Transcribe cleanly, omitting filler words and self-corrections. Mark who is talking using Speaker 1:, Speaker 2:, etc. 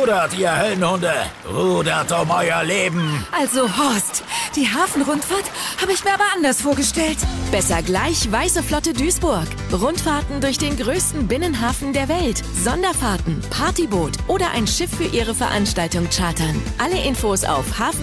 Speaker 1: Rudert, ihr Höllenhunde! Rudert um euer Leben!
Speaker 2: Also Horst, die Hafenrundfahrt habe ich mir aber anders vorgestellt.
Speaker 3: Besser gleich Weiße Flotte Duisburg. Rundfahrten durch den größten Binnenhafen der Welt. Sonderfahrten, Partyboot oder ein Schiff für Ihre Veranstaltung chartern. Alle Infos auf